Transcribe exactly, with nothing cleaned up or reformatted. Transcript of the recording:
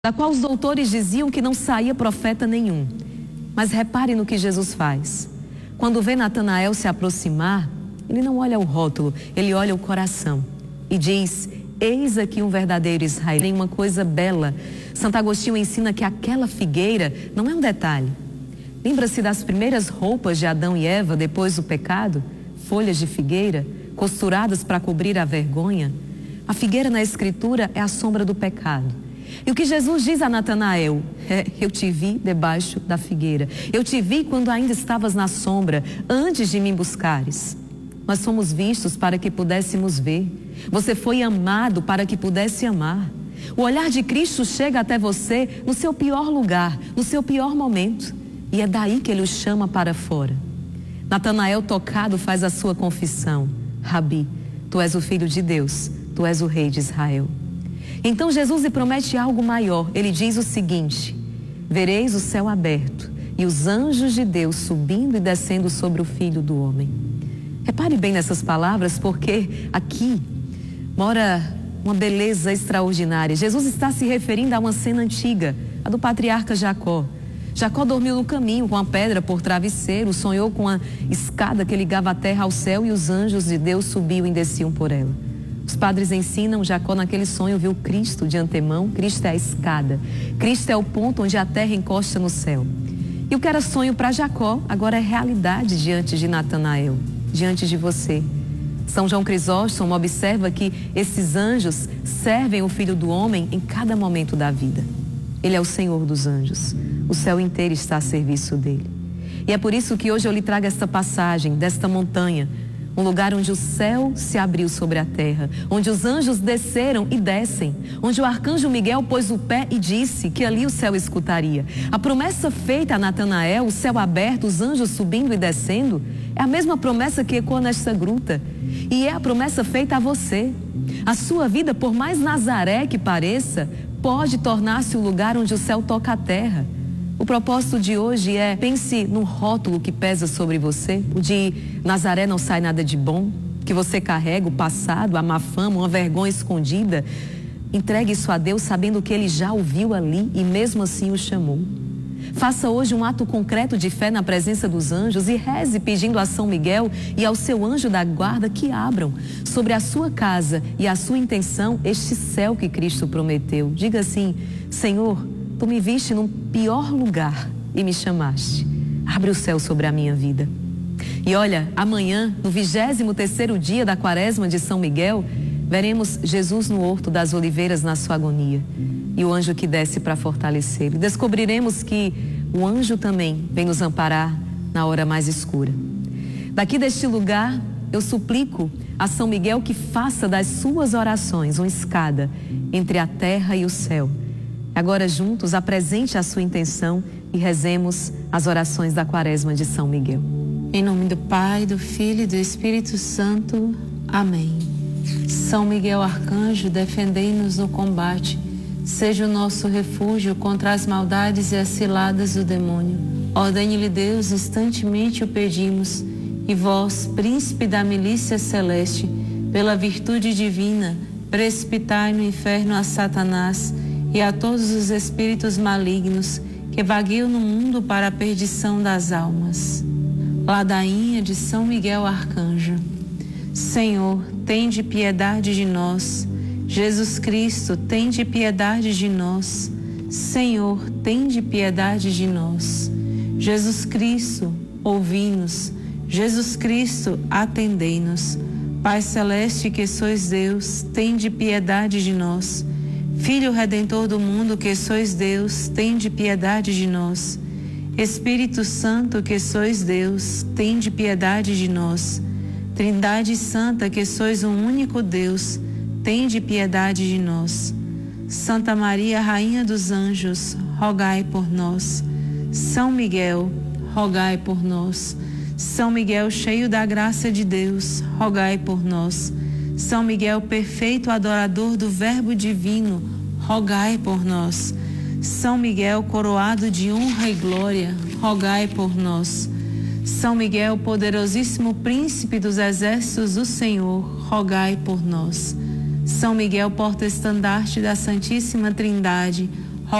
da qual os doutores diziam que não saía profeta nenhum. Mas repare no que Jesus faz. Quando vê Natanael se aproximar, ele não olha o rótulo, ele olha o coração e diz: eis aqui um verdadeiro israelita. Tem uma coisa bela. Santo Agostinho ensina que aquela figueira não é um detalhe. Lembra-se das primeiras roupas de Adão e Eva depois do pecado? Folhas de figueira, costuradas para cobrir a vergonha. A figueira na Escritura é a sombra do pecado. E o que Jesus diz a Natanael é: eu te vi debaixo da figueira. Eu te vi quando ainda estavas na sombra, antes de me buscares. Nós fomos vistos para que pudéssemos ver. Você foi amado para que pudesse amar. O olhar de Cristo chega até você no seu pior lugar, no seu pior momento. E é daí que ele o chama para fora. Natanael, tocado, faz a sua confissão: Rabi, tu és o Filho de Deus, tu és o Rei de Israel. Então Jesus lhe promete algo maior. Ele diz o seguinte: vereis o céu aberto e os anjos de Deus subindo e descendo sobre o Filho do Homem. Repare bem nessas palavras, porque aqui mora uma beleza extraordinária. Jesus está se referindo a uma cena antiga, a do patriarca Jacó. Jacó dormiu no caminho com a pedra por travesseiro, sonhou com a escada que ligava a terra ao céu e os anjos de Deus subiam e desciam por ela. Os padres ensinam: Jacó naquele sonho viu Cristo de antemão. Cristo é a escada, Cristo é o ponto onde a terra encosta no céu. E o que era sonho para Jacó agora é realidade diante de Natanael, diante de você. São João Crisóstomo observa que esses anjos servem o Filho do Homem em cada momento da vida. Ele é o Senhor dos anjos, o céu inteiro está a serviço dele. E é por isso que hoje eu lhe trago esta passagem desta montanha, um lugar onde o céu se abriu sobre a terra, onde os anjos desceram e descem, onde o arcanjo Miguel pôs o pé e disse que ali o céu escutaria. A promessa feita a Natanael, o céu aberto, os anjos subindo e descendo, é a mesma promessa que ecoa nesta gruta. E é a promessa feita a você. A sua vida, por mais Nazaré que pareça, pode tornar-se o lugar onde o céu toca a terra. O propósito de hoje é: pense no rótulo que pesa sobre você, o de Nazaré não sai nada de bom, que você carrega o passado, a má fama, uma vergonha escondida. Entregue isso a Deus sabendo que Ele já o viu ali e mesmo assim o chamou. Faça hoje um ato concreto de fé na presença dos anjos e reze pedindo a São Miguel e ao seu anjo da guarda que abram sobre a sua casa e a sua intenção este céu que Cristo prometeu. Diga assim: Senhor, tu me viste num pior lugar e me chamaste. Abre o céu sobre a minha vida. E olha, amanhã, no vigésimo terceiro dia da quaresma de São Miguel, veremos Jesus no Horto das Oliveiras na sua agonia. E o anjo que desce para fortalecê-lo. Descobriremos que o anjo também vem nos amparar na hora mais escura. Daqui deste lugar, eu suplico a São Miguel que faça das suas orações uma escada entre a terra e o céu. Agora juntos apresente a sua intenção e rezemos as orações da quaresma de São Miguel. Em nome do Pai, do Filho e do Espírito Santo. Amém. São Miguel Arcanjo, defendei-nos no combate. Seja o nosso refúgio contra as maldades e as ciladas do demônio. Ordene-lhe Deus, instantemente o pedimos. E vós, príncipe da milícia celeste, pela virtude divina, precipitai no inferno a Satanás e a todos os espíritos malignos que vagueiam no mundo para a perdição das almas. Ladainha de São Miguel Arcanjo. Senhor, tende piedade de nós. Jesus Cristo, tende piedade de nós. Senhor, tende piedade de nós. Jesus Cristo, ouvi-nos. Jesus Cristo, atendei-nos. Pai Celeste, que sois Deus, tende piedade de nós. Filho Redentor do mundo, que sois Deus, tende piedade de nós. Espírito Santo, que sois Deus, tende piedade de nós. Trindade Santa, que sois um único Deus, tende piedade de nós. Santa Maria, Rainha dos Anjos, rogai por nós. São Miguel, rogai por nós. São Miguel, cheio da graça de Deus, rogai por nós. São Miguel, perfeito adorador do Verbo divino, rogai por nós. São Miguel, coroado de honra e glória, rogai por nós. São Miguel, poderosíssimo príncipe dos exércitos do Senhor, rogai por nós. São Miguel, porta-estandarte da Santíssima Trindade,